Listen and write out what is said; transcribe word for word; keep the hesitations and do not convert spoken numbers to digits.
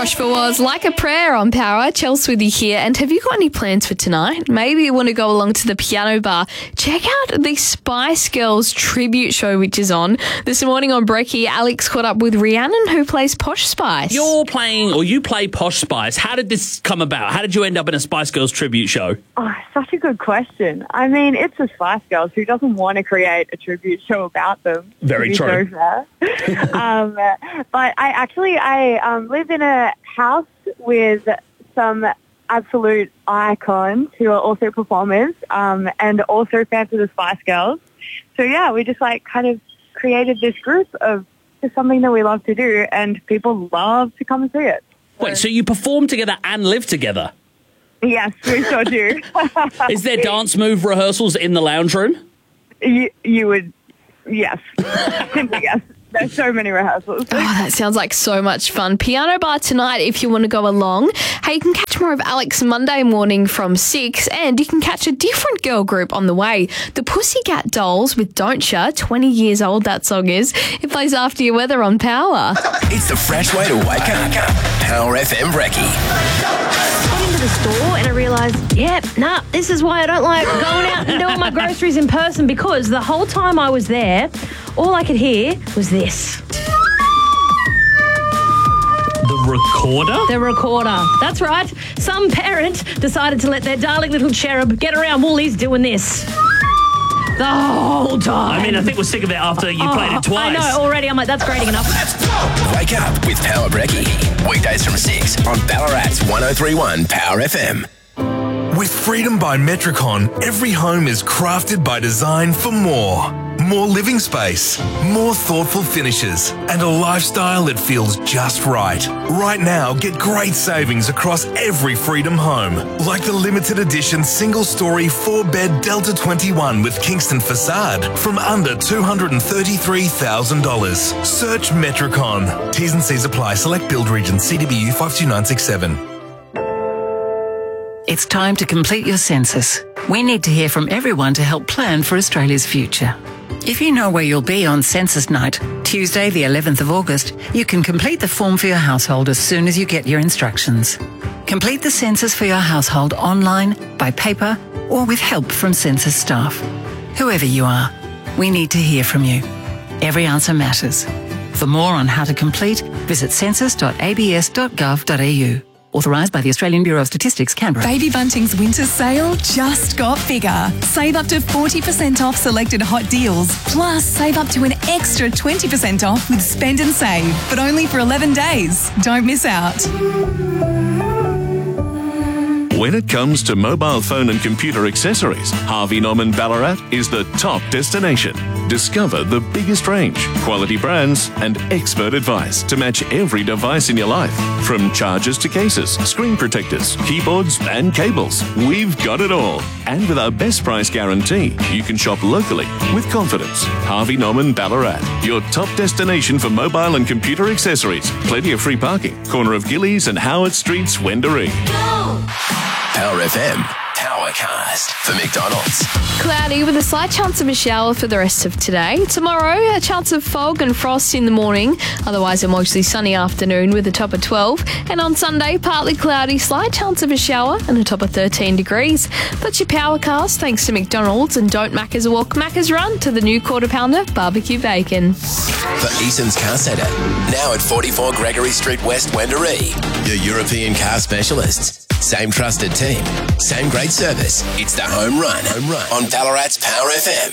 Joshua was Like a Prayer on Power. Chelsea with you here. And have you got any plans for tonight? Maybe you want to go along to the piano bar. Check out the Spice Girls tribute show, which is on. This morning on Brekkie, Alex caught up with Rhiannon, who plays Posh Spice. You're playing, or you play Posh Spice. How did this come about? How did you end up in a Spice Girls tribute show? Oh, such a good question. I mean, it's the Spice Girls. Who doesn't want to create a tribute show about them? Very true. So um, but I actually, I um, live in a house with some absolute icons who are also performers um, and also fans of the Spice Girls. So, yeah, we just, like, kind of created this group of just something that we love to do, and people love to come and see it. So, Wait, so you perform together and live together? Yes, we sure do. Is there dance move rehearsals in the lounge room? You, you would, yes. Simply yes. There's so many rehearsals. Oh, that sounds like so much fun. Piano bar tonight if you want to go along. Hey, you can catch more of Alex Monday morning from six, and you can catch a different girl group on the way. The Pussycat Dolls with Don't Ya, twenty years old that song is. It plays after your weather on Power. It's the fresh way to wake up. Power F M Brekkie. I went into the store and I realised, yep, nah, this is why I don't like going out and doing my groceries in person, because the whole time I was there, all I could hear was this. The recorder? The recorder. That's right. Some parent decided to let their darling little cherub get around Woolies doing this the whole time. I mean, I think we're sick of it after you oh, played it twice. I know, already. I'm like, that's grating enough. Wake up with Power Brekkie. Weekdays from six on Ballarat's one oh three point one Power F M. With Freedom by Metricon, every home is crafted by design for more. More living space, more thoughtful finishes, and a lifestyle that feels just right. Right now, get great savings across every Freedom home, like the limited edition single-story four-bed Delta twenty-one with Kingston facade from under two hundred thirty-three thousand dollars. Search Metricon. T's and C's apply. Select build region. C D B U five two nine six seven. It's time to complete your census. We need to hear from everyone to help plan for Australia's future. If you know where you'll be on census night, Tuesday the eleventh of August, you can complete the form for your household as soon as you get your instructions. Complete the census for your household online, by paper, or with help from census staff. Whoever you are, we need to hear from you. Every answer matters. For more on how to complete, visit census dot a b s dot gov dot a u. Authorised by the Australian Bureau of Statistics, Canberra. Baby Bunting's winter sale just got bigger. Save up to forty percent off selected hot deals. Plus, save up to an extra twenty percent off with Spend and Save, but only for eleven days. Don't miss out. When it comes to mobile phone and computer accessories, Harvey Norman Ballarat is the top destination. Discover the biggest range, quality brands, and expert advice to match every device in your life. From chargers to cases, screen protectors, keyboards, and cables, we've got it all. And with our best price guarantee, you can shop locally with confidence. Harvey Norman Ballarat, your top destination for mobile and computer accessories. Plenty of free parking. Corner of Gillies and Howard Streets, Wendouree. Power F M. Powercast for McDonald's. Cloudy with a slight chance of a shower for the rest of today. Tomorrow, a chance of fog and frost in the morning. Otherwise, a mostly sunny afternoon with a top of twelve. And on Sunday, partly cloudy, slight chance of a shower and a top of thirteen degrees. That's your Powercast, thanks to McDonald's. And don't Macca's walk, Macca's run to the new Quarter Pounder barbecue bacon. For Eason's Car Centre, now at forty-four Gregory Street West, Wendouree. Your European car specialists. Same trusted team, same great service. It's the home run, home run on Ballarat's Power F M.